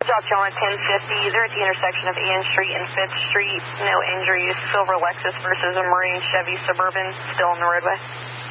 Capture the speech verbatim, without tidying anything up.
South Carolina ten fifty, they're at the intersection of Ann Street and fifth Street. No injuries. Silver Lexus versus a Marine Chevy Suburban still on the roadway.